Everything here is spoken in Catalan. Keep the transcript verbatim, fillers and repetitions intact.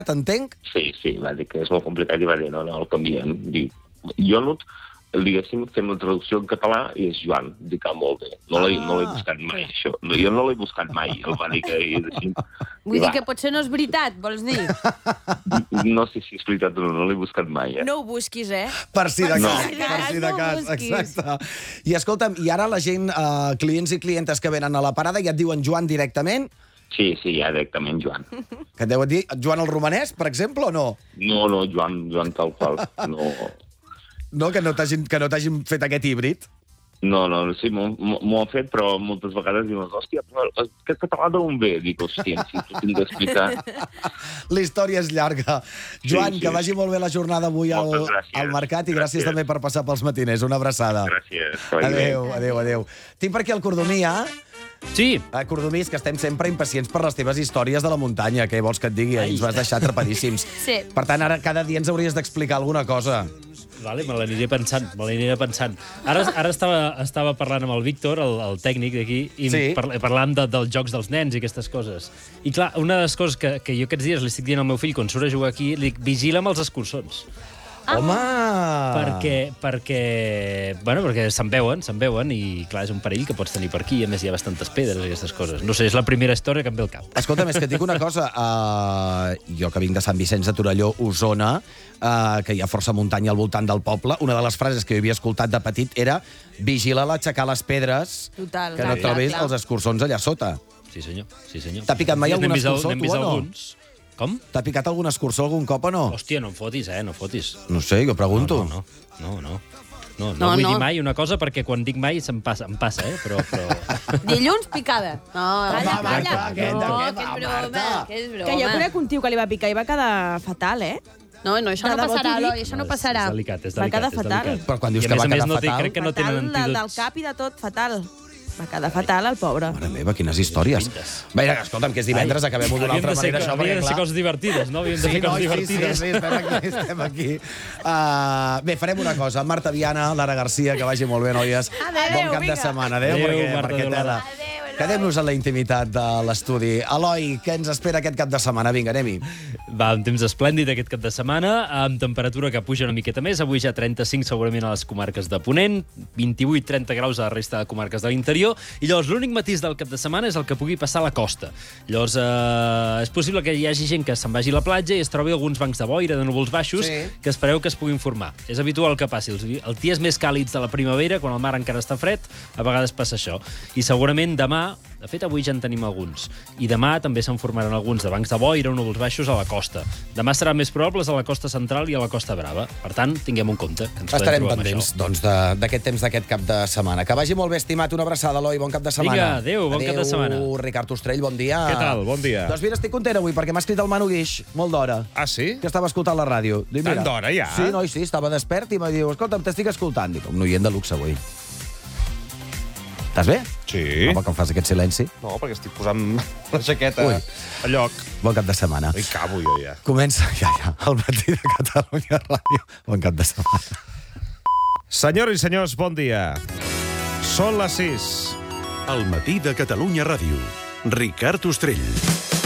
t'entenc? Sí, sí, va dir que és molt complicat i va dir, no, no, el canviem. Dic, jo no, diguéssim, fem la traducció en català i és Joan. Dic, ah, molt bé. No l'he no buscat mai, això. No, jo no l'he buscat mai. El va dir que és així. Vull dir que potser no és veritat, vols dir? No sé si és veritat o no, no l'he buscat mai, eh? No ho busquis, eh? Per si de No. cas, per si de No ho cas, busquis. exacte. I escolta'm, i ara la gent, eh, clients i clientes que venen a la parada ja et diuen Joan directament? Sí, sí, ja directament Joan. Que et deuen dir Joan el romanès, per exemple, o no? No, no, Joan, Joan tal qual. No, No, que no t'hagin que no t'hagin fet aquest híbrid? no, no sí, m'ho m'ho han fet, però moltes vegades diuen, hòstia, però aquest català d'on ve? Dic, hòstia, si t'ho tinc d'explicar... La història és llarga. Joan, Sí, sí. que vagi molt bé la jornada avui al, Moltes gràcies. al mercat i gràcies Gràcies. també per passar pels matiners. Una abraçada. Gràcies. que vagi bé. Adéu, adéu, adéu. Tinc per aquí el Cordomia. Sí, A Cordomí, és que estem sempre impacients per les teves històries de la muntanya. Què vols que et digui? Ens vas deixar atrapadíssims. Sí. Per tant, ara cada dia ens hauries d'explicar alguna cosa. vale, me l'aniré pensant, me l'aniré pensant. Ara, ara estava, estava parlant amb el Víctor, el, el tècnic d'aquí, i Sí. parla, parlant de, dels jocs dels nens i aquestes coses. I clar, una de les coses que, que jo aquests dies li estic dient al meu fill quan surt a jugar aquí, li dic, vigila amb els escurçons. Ah. Home! Perquè, perquè, bueno, perquè se'n veuen, se'n veuen, i clar, és un perill que pots tenir per aquí, i a més hi ha bastantes pedres i aquestes coses. No sé, és la primera història que em ve al cap. Escolta, més que et dic una cosa. Uh, jo que vinc de Sant Vicenç de Torelló, Osona, uh, que hi ha força muntanya al voltant del poble, una de les frases que jo havia escoltat de petit era vigila l'aixecar les pedres, Total, que clar, no trobis clar, clar. els escurçons allà sota. Sí, senyor, sí, senyor. T'ha picat mai N'hem algun vist al- escurçó, n'hem tu, vist o no? alguns. Com? T'ha picat algun escurçó algun cop o no? Hòstia, no em fotis, eh, no fotis. No sé, jo pregunto. No, no, no, no. No, no, No, vull no. dir mai una cosa perquè quan dic mai se'm passa, em passa, eh? Però, però... Dilluns, picada. No, calla, Marta, calla. aquest de No, què que és va, broma, Marta? que és broma. Que jo conec un tio que li va picar i va quedar fatal, eh? No, no, això De no debò passarà, t'ho dic. Eloi, això no és- passarà. És delicat, és Va delicat. quedar és fatal. delicat. Però quan dius I a que més va a més quedar no té, fatal- crec que no fatal tenen de, del antídots. cap i de tot, fatal. Va quedar fatal, el pobre. Mare meva, quines històries. Pintes. Bé, escolta'm, que és divendres, acabem-ho d'una Havíem altra de ser, manera, això, havien perquè, de ser clar... coses divertides, no? Havíem de Sí, fer no, coses sí, sí, divertides. sí, estem aquí, estem aquí. Uh, bé, farem una cosa. Marta Viana, Lara Garcia, que vagi molt bé, noies. Adéu, bon cap vinga. de setmana. Adéu, Adéu, perquè, Marta, perquè adéu, tela. Lara. Quedem-nos en la intimitat de l'estudi. Eloi, què ens espera aquest cap de setmana? Vinga, anem-hi. Va, un temps esplèndid aquest cap de setmana, amb temperatura que puja una miqueta més. Avui ja trenta-cinc segurament a les comarques de Ponent, vint-i-vuit trenta graus a la resta de comarques de l'interior, i llavors l'únic matís del cap de setmana és el que pugui passar a la costa. Llavors eh, és possible que hi hagi gent que se'n vagi a la platja i es trobi alguns bancs de boira, de núvols baixos, Sí. que espereu que es puguin formar. És habitual que passi. Els, vi- els dies més càlids de la primavera, quan el mar encara està fred, a vegades passa això. I segurament demà, de fet avui ja en tenim alguns, i demà també se'n formaran alguns de bancs de boira o núvols baixos a la costa. Demà seran més probables a la costa central i a la costa brava. Per tant, tinguem un compte. Que ens podem Estarem trobar amb pendents això. doncs, de- d'aquest temps d'aquest cap de setmana. Que vagi molt bé, estimat. Una abraçada, Eloi. Bon cap de setmana. Vinga, adéu, bon cap de setmana. Adéu, Ricard Ostrell, bon dia. Què tal? Bon dia. Doncs mira, estic content avui perquè m'ha escrit el Manu Guix, molt d'hora, Ah, sí? que estava escoltant la ràdio. Dic, Tant mira, d'hora, ja? Sí, noi, sí, estava despert i em diu, escolta'm, t'estic escoltant. Dic, un oient de luxe avui. Estàs bé? Sí. Home, que em fas aquest silenci. No, perquè estic posant la jaqueta Ui. a lloc. Bon cap de setmana. Hi cabo jo, ja. Comença, ja, ja, el matí de Catalunya Ràdio. Bon cap de setmana. Senyores i senyors, bon dia. Són les sis. El matí de Catalunya Ràdio. Ricard Ostrell.